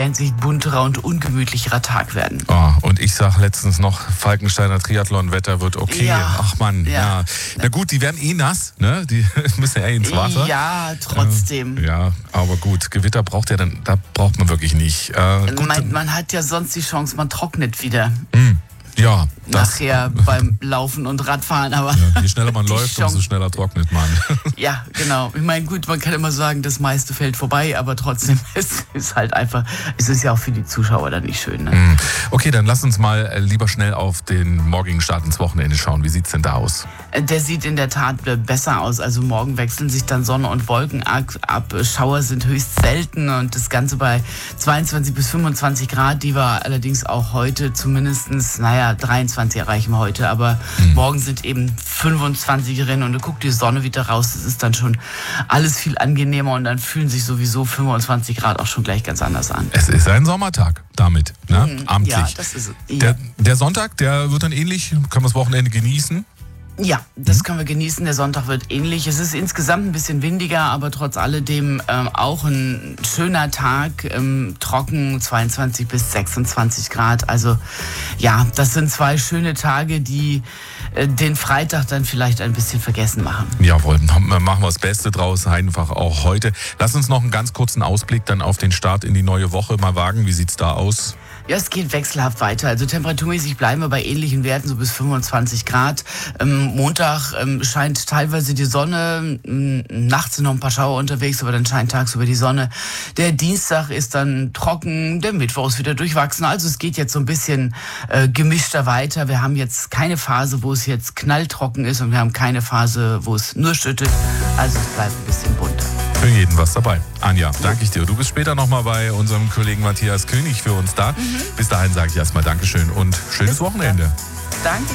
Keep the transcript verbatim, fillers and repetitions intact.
einzig bunterer und ungemütlicherer Tag werden. Oh, und ich sag letztens noch, Falkensteiner Triathlon-Wetter wird okay. Ja. Ach Mann, ja. ja. Na gut, die werden eh nass, ne? Die müssen ja eh ins Wasser. Ja, trotzdem. Äh, ja, aber gut, Gewitter braucht ja dann, da braucht man wirklich nicht. Äh, gut, man, man hat ja sonst die Chance, man trocknet wieder. Mh. Ja, das, nachher beim Laufen und Radfahren, aber ja, je schneller man läuft, Chance, umso schneller trocknet man. Ja, genau. Ich meine, gut, man kann immer sagen, das meiste fällt vorbei, aber trotzdem es ist halt einfach, es ist ja auch für die Zuschauer dann nicht schön. Ne? Okay, dann lass uns mal lieber schnell auf den morgigen Start ins Wochenende schauen. Wie sieht's denn da aus? Der sieht in der Tat besser aus. Also morgen wechseln sich dann Sonne und Wolken ab. Schauer sind höchst selten und das Ganze bei zweiundzwanzig bis fünfundzwanzig Grad. Die war allerdings auch heute zumindestens, naja, dreiundzwanzig erreichen wir heute, aber mhm. morgen sind eben fünfundzwanzig drin und du guckst die Sonne wieder raus, das ist dann schon alles viel angenehmer und dann fühlen sich sowieso fünfundzwanzig Grad auch schon gleich ganz anders an. Es ist ein Sommertag damit, ne? Mhm. Amtlich. Ja, das ist, ja. Der, der Sonntag, der wird dann ähnlich, können wir das Wochenende genießen? Ja, das können wir genießen. Der Sonntag wird ähnlich. Es ist insgesamt ein bisschen windiger, aber trotz alledem ähm, auch ein schöner Tag, ähm, trocken, zweiundzwanzig bis sechsundzwanzig Grad. Also ja, das sind zwei schöne Tage, die äh, den Freitag dann vielleicht ein bisschen vergessen machen. Jawohl, machen wir das Beste draus, einfach auch heute. Lass uns noch einen ganz kurzen Ausblick dann auf den Start in die neue Woche mal wagen. Wie sieht's da aus? Ja, es geht wechselhaft weiter. Also temperaturmäßig bleiben wir bei ähnlichen Werten, so bis fünfundzwanzig Grad. Ähm, Montag ähm, scheint teilweise die Sonne, ähm, nachts sind noch ein paar Schauer unterwegs, aber dann scheint tagsüber die Sonne. Der Dienstag ist dann trocken, der Mittwoch ist wieder durchwachsen. Also es geht jetzt so ein bisschen äh, gemischter weiter. Wir haben jetzt keine Phase, wo es jetzt knalltrocken ist und wir haben keine Phase, wo es nur schüttet. Also es bleibt ein bisschen bunter. Für jeden was dabei. Anja, danke ich dir. Du bist später nochmal bei unserem Kollegen Matthias König für uns da. Mhm. Bis dahin sage ich erstmal Dankeschön und schönes Wochenende. Danke.